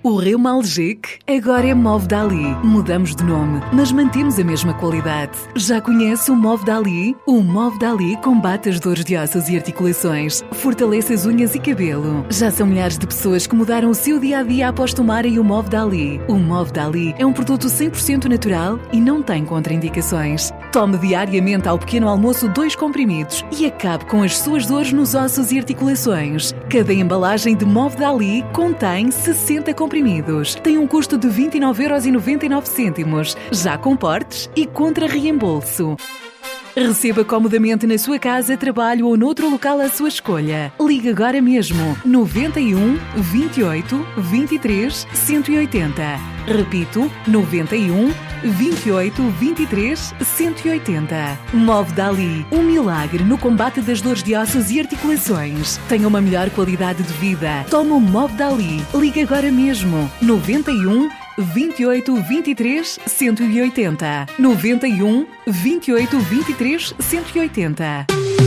O Reumalgic agora é Movdali. Mudamos de nome, mas mantemos a mesma qualidade. Já conhece o Movdali? O Movdali combate as dores de ossos e articulações, fortalece as unhas e cabelo. Já são milhares de pessoas que mudaram o seu dia-a-dia após tomarem o Movdali. O Movdali é um produto 100% natural e não tem contraindicações. Tome diariamente ao pequeno almoço 2 comprimidos e acabe com as suas dores nos ossos e articulações. Cada embalagem de Movdali contém 60 comprimidos. Tem um custo de 29,99€, já com portes e contra reembolso. Receba comodamente na sua casa, trabalho ou noutro local à sua escolha. Ligue agora mesmo 91 28 23 180. Repito, 91 28 23 180. Movdali, um milagre no combate das dores de ossos e articulações. Tenha uma melhor qualidade de vida. Tome o Movdali. Ligue agora mesmo 91 28 23 180. 91 28 23 180.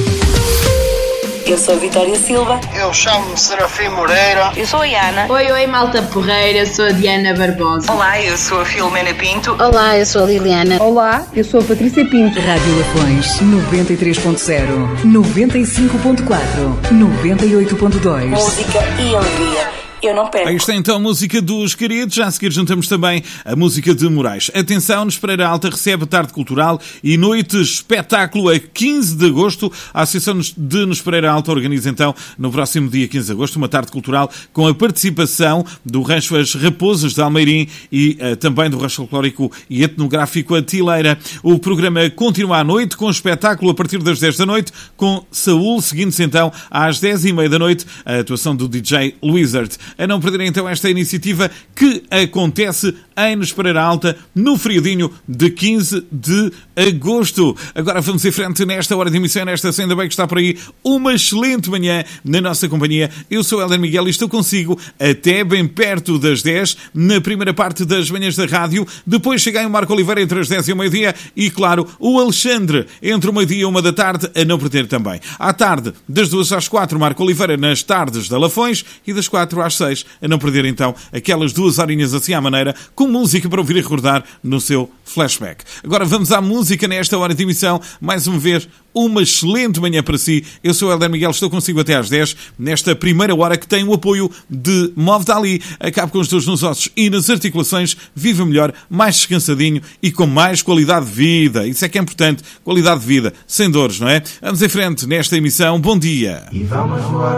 Eu sou a Vitória Silva. Eu chamo-me Serafim Moreira. Eu sou a Ana. Oi, malta porreira, sou a Diana Barbosa. Olá, eu sou a Filomena Pinto. Olá, eu sou a Liliana. Olá, eu sou a Patrícia Pinto. Rádio Lafões 93.0, 95.4, 98.2. Música e alegria. Eu não perco. Aí está então a música dos queridos. Já a seguir juntamos também a música de Moraes. Atenção, nos Pereira Alta recebe tarde cultural e noite espetáculo a 15 de agosto. A Associação de Nos Pereira Alta organiza então no próximo dia 15 de agosto uma tarde cultural com a participação do Rancho As Raposas de Almeirim e também do Rancho Folclórico e Etnográfico A Tileira. O programa continua à noite com espetáculo a partir das 10 da noite com Saúl, seguindo-se então às 10h30 da noite a atuação do DJ Wizard. A não perder então esta iniciativa que acontece em Nos Pereira Alta no feriadinho de 15 de agosto. Agora vamos em frente nesta hora de emissão, nesta senda bem que está por aí uma excelente manhã na nossa companhia. Eu sou o Helder Miguel e estou consigo até bem perto das 10 na primeira parte das manhãs da rádio. Depois chega aí o Marco Oliveira entre as 10 e o meio-dia e, claro, o Alexandre entre o meio-dia e 1 da tarde, a não perder também. À tarde, das 2 às 4, Marco Oliveira nas tardes da Lafões e das 4 às 6, a não perder então aquelas 2 horinhas assim à maneira, com música para ouvir e recordar no seu flashback. Agora vamos à música nesta hora de emissão, mais uma vez, uma excelente manhã para si. Eu sou o Helder Miguel, estou consigo até às 10, nesta primeira hora que tem o apoio de Movdali. Acabe com os dores nos ossos e nas articulações, viva melhor, mais descansadinho e com mais qualidade de vida. Isso é que é importante, qualidade de vida, sem dores, não é? Vamos em frente nesta emissão, bom dia. E vamos voar